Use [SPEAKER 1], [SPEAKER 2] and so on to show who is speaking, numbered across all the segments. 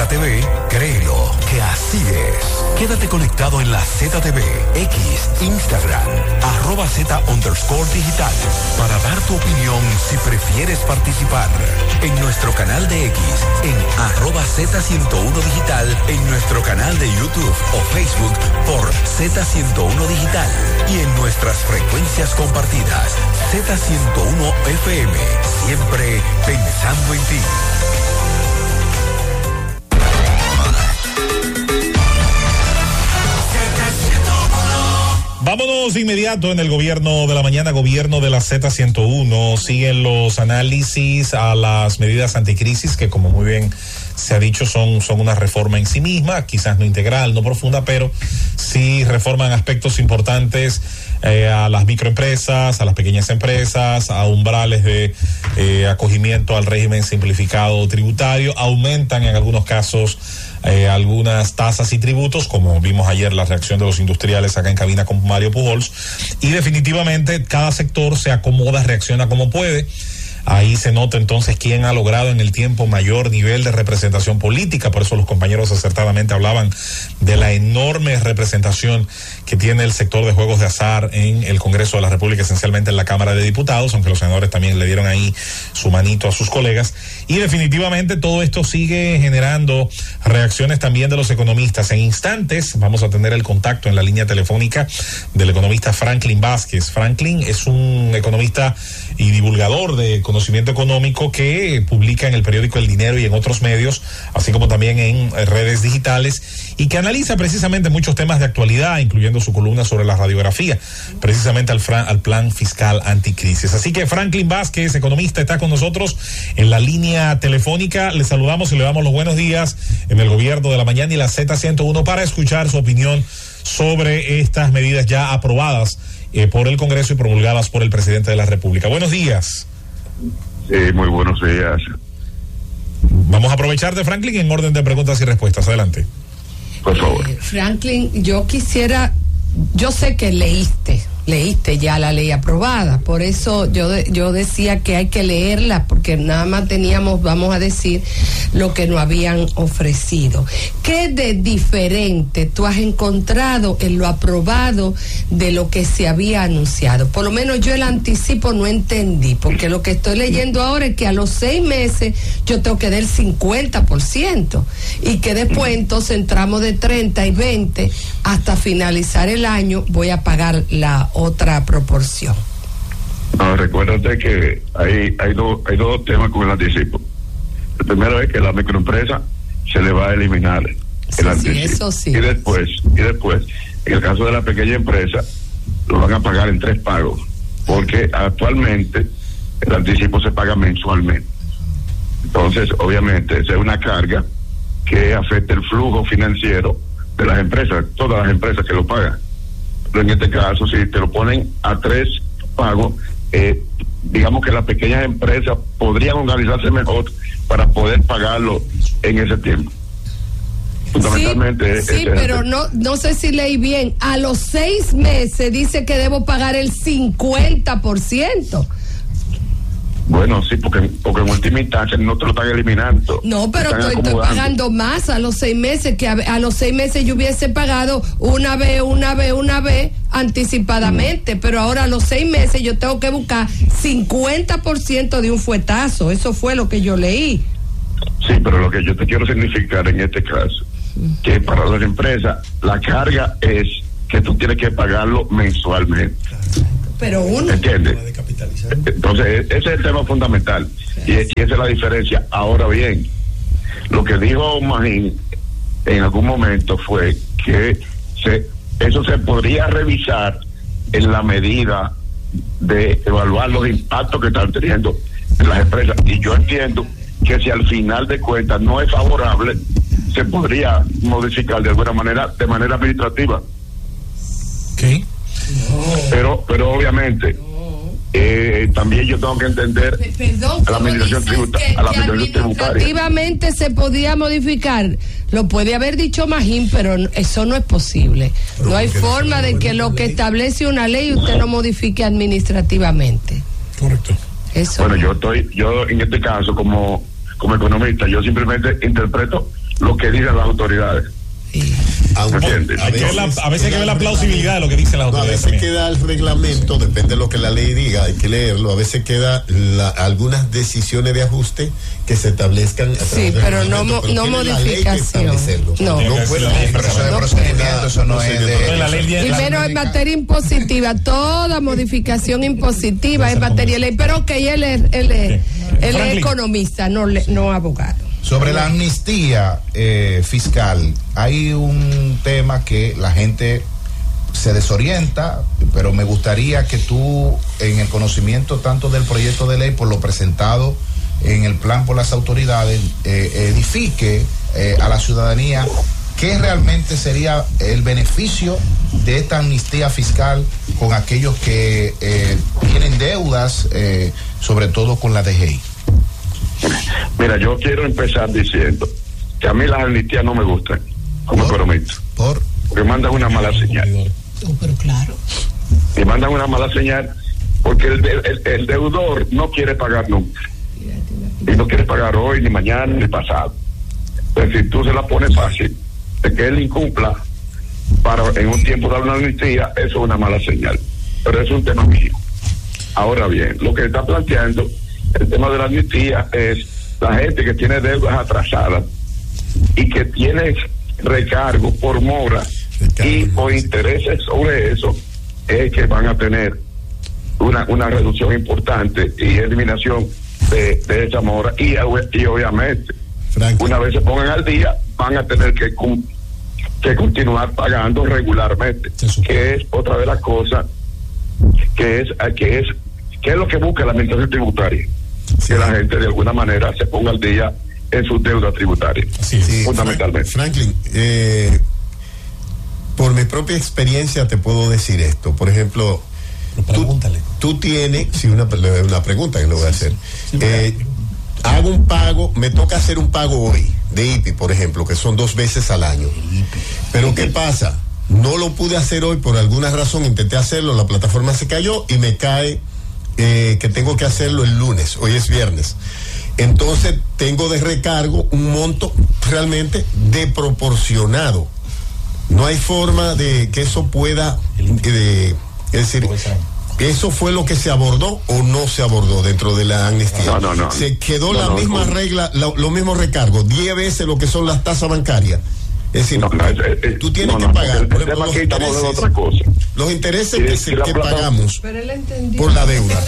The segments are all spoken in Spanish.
[SPEAKER 1] ZTV, créelo que así es. Quédate conectado en la ZTV, X, Instagram, @Z_digital, para dar tu opinión si prefieres participar. En nuestro canal de X, en @Z101 Digital, en nuestro canal de YouTube o Facebook por Z101 Digital y en nuestras frecuencias compartidas, Z101 FM, siempre pensando en ti.
[SPEAKER 2] Vámonos de inmediato en el gobierno de la mañana, gobierno de la Z101. Siguen los análisis a las medidas anticrisis que, como muy bien se ha dicho, son una reforma en sí misma, quizás no integral, no profunda, pero sí reforman aspectos importantes a las microempresas, a las pequeñas empresas, a umbrales de acogimiento al régimen simplificado tributario, aumentan en algunos casos algunas tasas y tributos, como vimos ayer la reacción de los industriales acá en cabina con Mario Pujols, y definitivamente cada sector se acomoda, reacciona como puede. Ahí se nota entonces quién ha logrado en el tiempo mayor nivel de representación política. Por eso los compañeros acertadamente hablaban de la enorme representación que tiene el sector de juegos de azar en el Congreso de la República, esencialmente en la Cámara de Diputados, aunque los senadores también le dieron ahí su manito a sus colegas. Y definitivamente todo esto sigue generando reacciones también de los economistas. En instantes vamos a tener el contacto en la línea telefónica del economista Franklin Vázquez. Franklin es un economista y divulgador de conocimiento económico que publica en el periódico El Dinero y en otros medios, así como también en redes digitales, y que analiza precisamente muchos temas de actualidad, incluyendo su columna sobre la radiografía, precisamente al plan fiscal anticrisis. Así que Franklin Vázquez, economista, está con nosotros en la línea telefónica. Le saludamos y le damos los buenos días en el gobierno de la mañana y la Z101 para escuchar su opinión sobre estas medidas ya aprobadas por el Congreso y promulgadas por el presidente de la República. Buenos días.
[SPEAKER 3] Sí, muy buenos días.
[SPEAKER 2] Vamos a aprovechar de Franklin en orden de preguntas y respuestas. Adelante.
[SPEAKER 3] Por favor.
[SPEAKER 4] Franklin, yo sé que leíste ya la ley aprobada, por eso yo decía que hay que leerla, porque nada más teníamos, vamos a decir, lo que nos habían ofrecido. ¿Qué de diferente tú has encontrado en lo aprobado de lo que se había anunciado? Por lo menos yo el anticipo no entendí, porque lo que estoy leyendo ahora es que a los 6 meses yo tengo que dar el 50%, y que después entonces entramos de 30 y 20 hasta finalizar el año voy a pagar la otra proporción.
[SPEAKER 3] No, recuérdate que hay dos temas con el anticipo. El primero es que la microempresa se le va a eliminar el anticipo. Sí, eso sí. Y después, en el caso de la pequeña empresa, lo van a pagar en 3 pagos, porque actualmente el anticipo se paga mensualmente. Entonces, obviamente, esa es una carga que afecta el flujo financiero de las empresas, todas las empresas que lo pagan. Pero en este caso, si te lo ponen a 3 pagos, digamos que las pequeñas empresas podrían organizarse mejor para poder pagarlo en ese tiempo. Fundamentalmente
[SPEAKER 4] sí, pero no sé si leí bien. A los 6 meses dice que debo pagar el 50%.
[SPEAKER 3] Bueno, sí, porque en última instancia no te lo están eliminando.
[SPEAKER 4] No, pero estoy pagando más a los 6 meses, que a los 6 meses yo hubiese pagado una vez anticipadamente, pero ahora a los 6 meses yo tengo que buscar 50% de un fuetazo. Eso fue lo que yo leí.
[SPEAKER 3] Sí, pero lo que yo te quiero significar en este caso, que para las empresas la carga es que tú tienes que pagarlo mensualmente.
[SPEAKER 4] Pero uno
[SPEAKER 3] ¿entiendes? Entonces ese es el tema fundamental, y esa es la diferencia. Ahora bien, lo que dijo Magín en algún momento fue que eso se podría revisar en la medida de evaluar los impactos que están teniendo en las empresas, y yo entiendo que si al final de cuentas no es favorable, se podría modificar de alguna manera, de manera administrativa.
[SPEAKER 2] ¿Qué?
[SPEAKER 3] Pero obviamente también yo tengo que entender a la administración tributaria.
[SPEAKER 4] Administrativamente se podía modificar. Lo puede haber dicho Magín, pero eso no es posible. No hay forma de que lo que establece una ley usted lo modifique administrativamente.
[SPEAKER 2] Correcto.
[SPEAKER 3] Eso. Bueno, yo en este caso como economista, yo simplemente interpreto lo que dicen las autoridades.
[SPEAKER 2] A veces hay que ver la plausibilidad de lo que dicen las autoridades.
[SPEAKER 5] A veces queda el reglamento, depende de lo que la ley diga, hay que leerlo. A veces queda algunas decisiones de ajuste que se establezcan.
[SPEAKER 4] Sí, pero no modificación.
[SPEAKER 5] No puede
[SPEAKER 6] eso no es de
[SPEAKER 4] la ley. Y menos en materia impositiva, toda modificación impositiva en materia de ley. Pero que él es economista, no abogado.
[SPEAKER 6] Sobre la amnistía fiscal, hay un tema que la gente se desorienta, pero me gustaría que tú, en el conocimiento tanto del proyecto de ley por lo presentado en el plan por las autoridades, edifique a la ciudadanía qué realmente sería el beneficio de esta amnistía fiscal con aquellos que tienen deudas, sobre todo con la DGI.
[SPEAKER 3] Mira, yo quiero empezar diciendo que a mí las amnistías no me gustan como economista. Porque mandan una mala señal.
[SPEAKER 4] Pero claro.
[SPEAKER 3] Y mandan una mala señal porque el deudor no quiere pagar nunca. Y no quiere pagar hoy, ni mañana, ni pasado. Entonces, si tú se la pones fácil de que él incumpla para en un tiempo dar una amnistía, eso es una mala señal. Pero eso es un tema mío. Ahora bien, lo que está planteando el tema de la amnistía es la gente que tiene deudas atrasadas y que tiene recargo por mora y o intereses sobre eso, es que van a tener una reducción importante y eliminación de esa mora y obviamente una vez se pongan al día van a tener que continuar pagando regularmente, que es otra de las cosas que es lo que busca la administración tributaria. Sí. Que la gente de alguna manera se ponga al día en sus deudas tributarias, fundamentalmente.
[SPEAKER 5] Franklin, por mi propia experiencia te puedo decir esto. Por ejemplo, tú tienes, una pregunta que le voy a hacer. Hago un pago, me toca hacer un pago hoy de IPI, por ejemplo, que son 2 veces al año. Pero ¿qué pasa? No lo pude hacer hoy por alguna razón, intenté hacerlo, la plataforma se cayó y me cae que tengo que hacerlo el lunes, hoy es viernes. Entonces tengo de recargo un monto realmente desproporcionado. No hay forma de que eso pueda, es decir, ¿eso fue lo que se abordó o no se abordó dentro de la amnistía?
[SPEAKER 3] No.
[SPEAKER 5] Se quedó la misma regla, los mismos recargos, 10 veces lo que son las tasas bancarias. Es decir, tú tienes que pagar por ejemplo, los intereses que pagamos por la deuda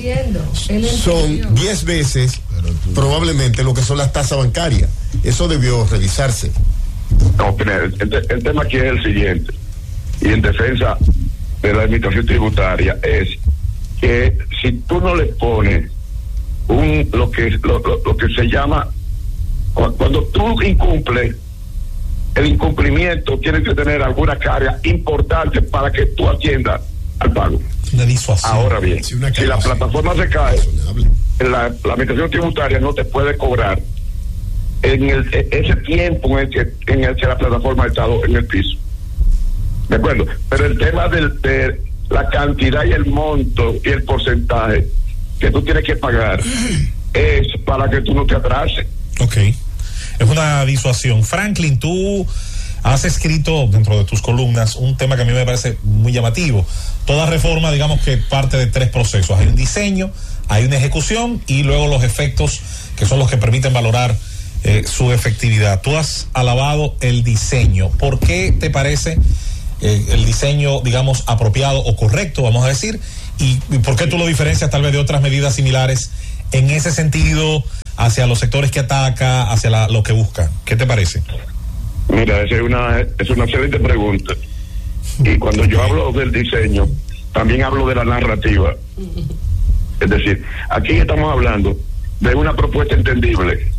[SPEAKER 5] son 10 veces probablemente lo que son las tasas bancarias. Eso debió revisarse.
[SPEAKER 3] No, el tema aquí es el siguiente, y en defensa de la administración tributaria, es que si tú no le pones lo que se llama, cuando tú incumples, el incumplimiento tiene que tener alguna carga importante para que tú atiendas al pago.
[SPEAKER 2] Una disuasión.
[SPEAKER 3] Ahora bien, si la plataforma se cae, la administración tributaria no te puede cobrar en ese tiempo en el que la plataforma ha estado en el piso. ¿De acuerdo? Pero el tema de la cantidad y el monto y el porcentaje que tú tienes que pagar es para que tú no te atrases.
[SPEAKER 2] Ok. Es una disuasión. Franklin, tú has escrito dentro de tus columnas un tema que a mí me parece muy llamativo. Toda reforma, digamos que parte de 3 procesos. Hay un diseño, hay una ejecución y luego los efectos que son los que permiten valorar su efectividad. Tú has alabado el diseño. ¿Por qué te parece el diseño, digamos, apropiado o correcto, vamos a decir? ¿Y por qué tú lo diferencias tal vez de otras medidas similares en ese sentido, hacia los sectores que ataca, hacia lo que busca? ¿Qué te parece?
[SPEAKER 3] Mira, es una excelente pregunta. Y cuando yo hablo del diseño, también hablo de la narrativa. Es decir, aquí estamos hablando de una propuesta entendible.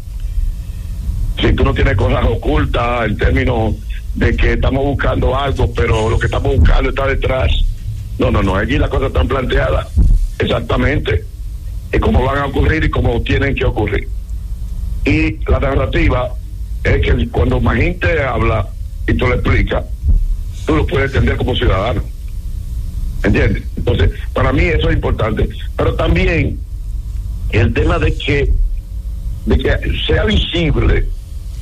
[SPEAKER 3] Si tú no tienes cosas ocultas en términos de que estamos buscando algo, pero lo que estamos buscando está detrás. No, aquí las cosas están planteadas exactamente y cómo van a ocurrir y cómo tienen que ocurrir. Y la narrativa es que cuando más gente habla y tú le explicas, tú lo puedes entender como ciudadano. ¿Entiendes? Entonces, para mí eso es importante. Pero también el tema de que sea visible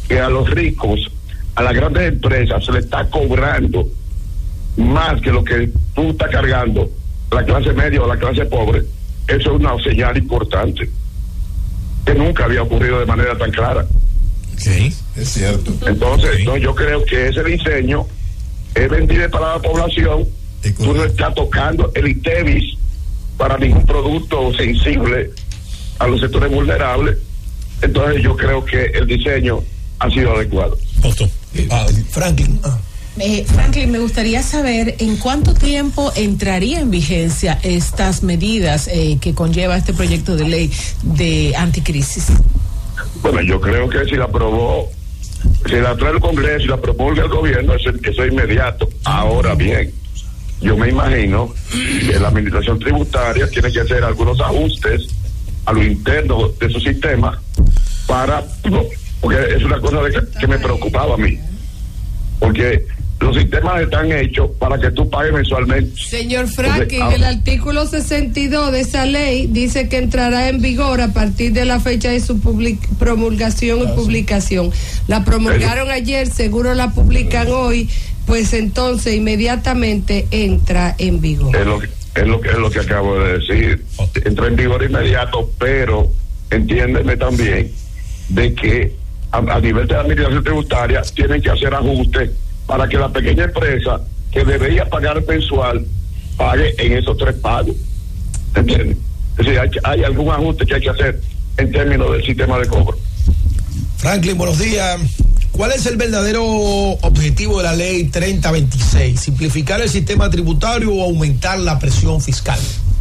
[SPEAKER 3] que a los ricos, a las grandes empresas, se le está cobrando más que lo que tú estás cargando la clase media o la clase pobre, eso es una señal importante que nunca había ocurrido de manera tan clara.
[SPEAKER 5] Sí, es cierto.
[SPEAKER 3] Entonces, no, yo creo que ese diseño es vendido para la población. Tú no estás tocando el ITEVIS para ningún producto sensible a los sectores vulnerables. Entonces yo creo que el diseño ha sido adecuado.
[SPEAKER 7] Franklin.
[SPEAKER 8] Franklin, me gustaría saber en cuánto tiempo entraría en vigencia estas medidas que conlleva este proyecto de ley de anticrisis.
[SPEAKER 3] Bueno, yo creo que si la aprobó, si la trae el Congreso y la promulga el gobierno, eso es inmediato. Ahora bien, yo me imagino que la administración tributaria tiene que hacer algunos ajustes a lo interno de su sistema porque es una cosa que me preocupaba a mí, porque los sistemas están hechos para que tú pagues mensualmente.
[SPEAKER 4] Señor Franklin, el artículo 62 de esa ley dice que entrará en vigor a partir de la fecha de su promulgación y publicación. La promulgaron ayer, seguro la publican hoy, pues entonces inmediatamente entra en vigor.
[SPEAKER 3] Es lo que acabo de decir. Entra en vigor inmediato, pero entiéndeme también de que a nivel de la administración tributaria tienen que hacer ajustes para que la pequeña empresa que debería pagar mensual pague en esos 3 pagos. ¿Entiendes? Es decir, hay algún ajuste que hay que hacer en términos del sistema de cobro.
[SPEAKER 7] Franklin, buenos días. ¿Cuál es el verdadero objetivo de la ley 3026? ¿Simplificar el sistema tributario o aumentar la presión fiscal?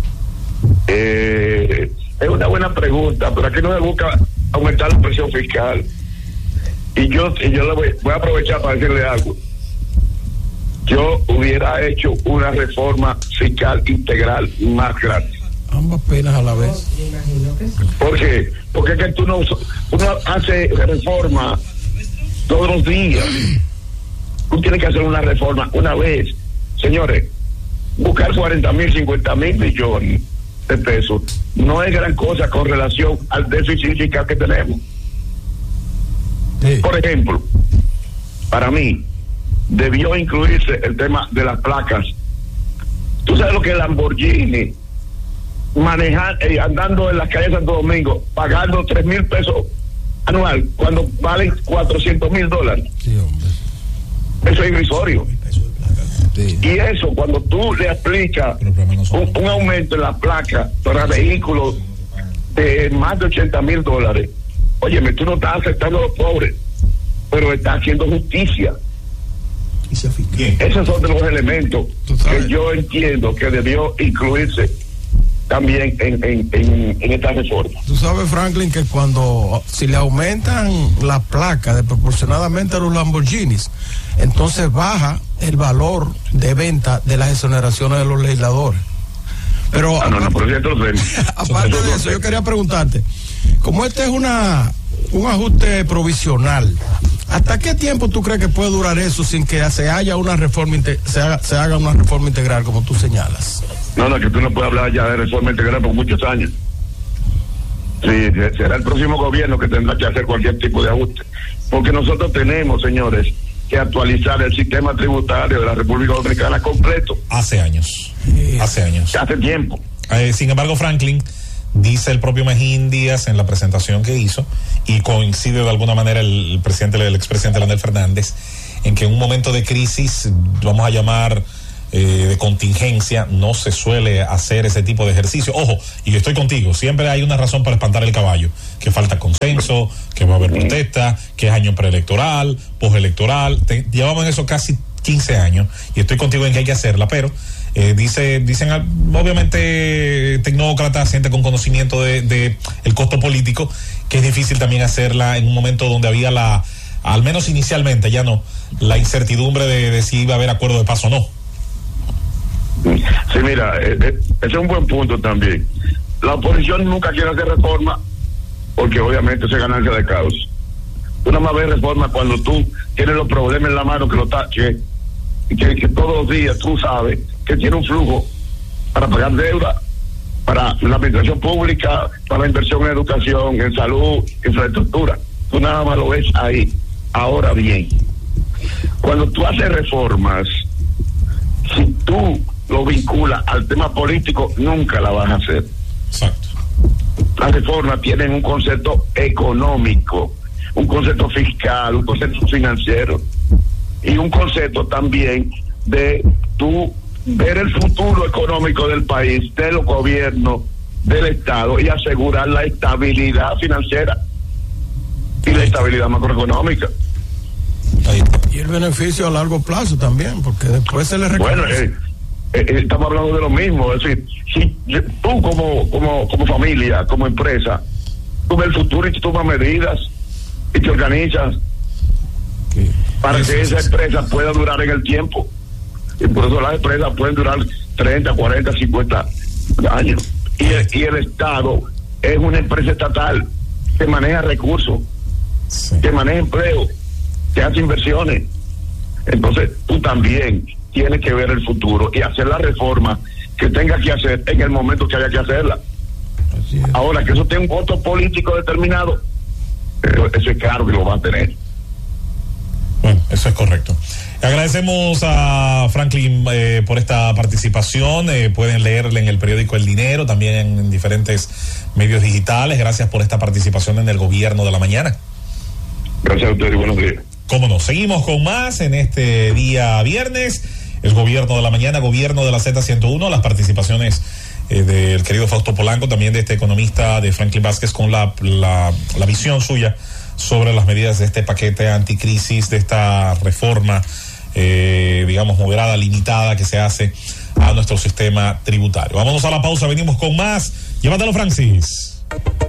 [SPEAKER 3] Es una buena pregunta, pero aquí no se busca aumentar la presión fiscal. Y yo le voy a aprovechar para decirle algo. Yo hubiera hecho una reforma fiscal integral más grande.
[SPEAKER 7] Ambas penas a la vez.
[SPEAKER 3] ¿Por qué? Porque es que uno hace reforma todos los días. Tú tienes que hacer una reforma una vez. Señores, buscar 40,000, 50,000 millones de pesos no es gran cosa con relación al déficit fiscal que tenemos. Sí. Por ejemplo, para mí debió incluirse el tema de las placas. Tú sabes lo que es Lamborghini andando en las calles de Santo Domingo pagando 3,000 pesos anual cuando valen $400,000.
[SPEAKER 7] Sí, hombre.
[SPEAKER 3] Eso es irrisorio. Sí. Y eso, cuando tú le aplicas un aumento en la placa para vehículos de más de $80,000, óyeme, tú no estás aceptando a los pobres, pero estás haciendo justicia. Esos son de los elementos que yo entiendo que debió incluirse también en esta reforma.
[SPEAKER 7] Tú sabes, Franklin, que si le aumentan la placa desproporcionadamente a los Lamborghinis, entonces baja el valor de venta de las exoneraciones de los legisladores. Pero
[SPEAKER 3] por cierto,
[SPEAKER 7] aparte de eso, yo quería preguntarte, como este es un ajuste provisional, ¿hasta qué tiempo tú crees que puede durar eso sin que se haga una reforma integral como tú señalas?
[SPEAKER 3] No, que tú no puedes hablar ya de reforma integral por muchos años. Sí, será el próximo gobierno que tendrá que hacer cualquier tipo de ajuste, porque nosotros tenemos, señores, que actualizar el sistema tributario de la República Dominicana completo.
[SPEAKER 2] Hace años.
[SPEAKER 3] Hace tiempo.
[SPEAKER 2] Sin embargo, Franklin, dice el propio Mejín Díaz en la presentación que hizo, y coincide de alguna manera el expresidente Leonel Fernández, en que en un momento de crisis, vamos a llamar de contingencia, no se suele hacer ese tipo de ejercicio. Ojo, y yo estoy contigo, siempre hay una razón para espantar el caballo, que falta consenso, que va a haber protesta, que es año preelectoral, postelectoral. Llevamos en eso casi 15 años, y estoy contigo en que hay que hacerla, pero dicen obviamente tecnócratas, gente con conocimiento de el costo político, que es difícil también hacerla en un momento donde había al menos inicialmente, ya no, la incertidumbre de si iba a haber acuerdo de paz o no.
[SPEAKER 3] Sí, mira, ese es un buen punto también. La oposición nunca quiere hacer reforma porque obviamente eso es ganancia de caos. Tú nada más ves reforma cuando tú tienes los problemas en la mano que todos los días tú sabes que tiene un flujo para pagar deuda, para la administración pública, para la inversión en educación, en salud, infraestructura. Tú nada más lo ves ahí. Ahora bien, cuando tú haces reformas, si tú lo vinculas al tema político, nunca la vas a hacer.
[SPEAKER 2] Exacto.
[SPEAKER 3] Las reformas tienen un concepto económico, un concepto fiscal, un concepto financiero y un concepto también de tú ver el futuro económico del país, de los gobiernos, del Estado y asegurar la estabilidad financiera y la estabilidad macroeconómica.
[SPEAKER 7] Y el beneficio a largo plazo también, porque después se le reconoce.
[SPEAKER 3] Bueno, estamos hablando de lo mismo, es decir, si tú como familia, como empresa, tú ves el futuro y tú tomas medidas y te organizas para que esa empresa pueda durar en el tiempo. Y por eso las empresas pueden durar 30, 40, 50 años. Y el Estado es una empresa estatal que maneja recursos, que maneja empleo, que hace inversiones. Entonces tú también tienes que ver el futuro y hacer la reforma que tenga que hacer en el momento que haya que hacerla. Ahora, que eso tenga un voto político determinado, eso es claro que lo va a tener.
[SPEAKER 2] Bueno, eso es correcto. Agradecemos a Franklin por esta participación. Pueden leerle en el periódico El Dinero, también en diferentes medios digitales. Gracias por esta participación en el Gobierno de la Mañana.
[SPEAKER 3] Gracias a ustedes y buenos días.
[SPEAKER 2] Cómo no, seguimos con más en este día viernes. El Gobierno de la Mañana, Gobierno de la Z101, las participaciones del querido Fausto Polanco, también de este economista de Franklin Vázquez, con la visión suya sobre las medidas de este paquete anticrisis, de esta reforma, digamos, moderada, limitada, que se hace a nuestro sistema tributario. Vámonos a la pausa, venimos con más. Llévatelo, Francis.